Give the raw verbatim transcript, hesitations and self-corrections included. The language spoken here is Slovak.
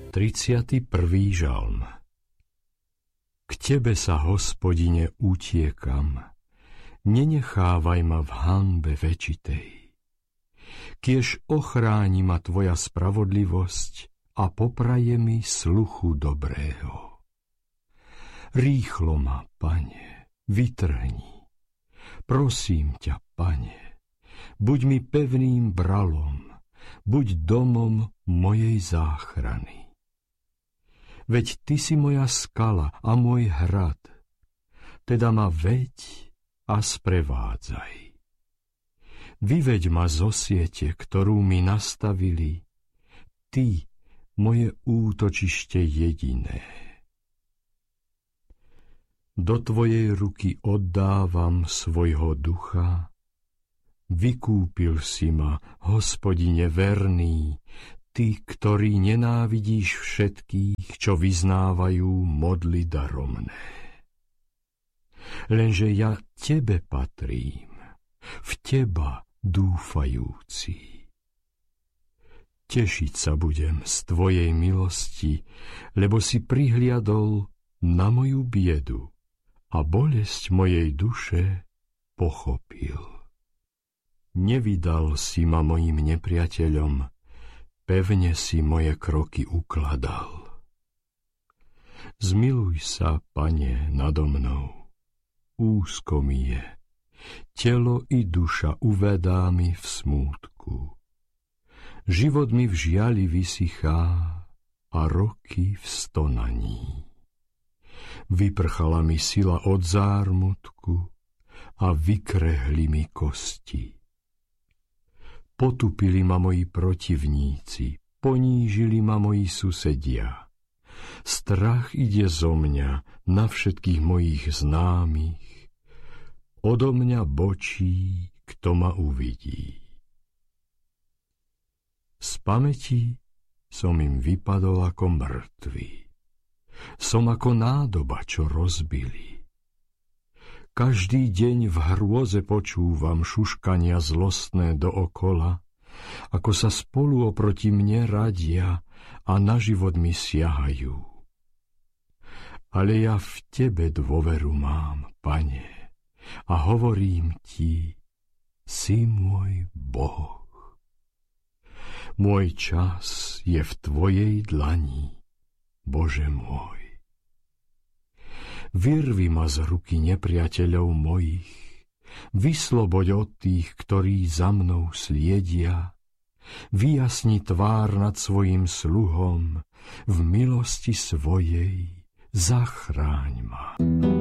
tridsiaty prvý žalm. K Tebe sa, Hospodine, utiekam, nenechávaj ma v hanbe večitej. Kiež ochráni ma Tvoja spravodlivosť a popraje mi sluchu dobrého. Rýchlo ma, Pane, vytrhni. Prosím ťa, Pane, buď mi pevným bralom, buď domom mojej záchrany. Veď Ty si moja skala a môj hrad, teda ma veď a sprevádzaj. Vyveď ma zo siete, ktorú mi nastavili, Ty, moje útočište jediné. Do Tvojej ruky oddávam svojho ducha, vykúpil si ma, Hospodine verný, Ty, ktorý nenávidíš všetkých, čo vyznávajú modly daromné. Lenže ja Tebe patrím, v Teba dúfajúci. Tešiť sa budem z Tvojej milosti, lebo si prihliadol na moju biedu a bolesť mojej duše pochopil. Nevydal si ma mojim nepriateľom, pevne si moje kroky ukladal. Zmiluj sa, Pane, nado mnou. Úzko mi je, telo i duša uvedá mi v smútku. Život mi v žiali vysychá a roky v stonaní. Vyprchala mi sila od zármutku a vykrehli mi kosti. Potupili ma moji protivníci, ponížili ma moji susedia. Strach ide zo mňa na všetkých mojich známych. Odo mňa bočí, kto ma uvidí. Z pamäti som im vypadol ako mŕtvy. Som ako nádoba, čo rozbili. Každý deň v hrôze počúvam šuškania zlostné dookola, ako sa spolu oproti mne radia a na život mi siahajú. Ale ja v Tebe dôveru mám, Pane, a hovorím Ti, si môj Boh. Môj čas je v Tvojej dlani, Bože môj. Vyrvi ma z ruky nepriateľov mojich, vysloboď od tých, ktorí za mnou sliedia, vyjasni tvár nad svojim sluhom, v milosti svojej zachráň ma.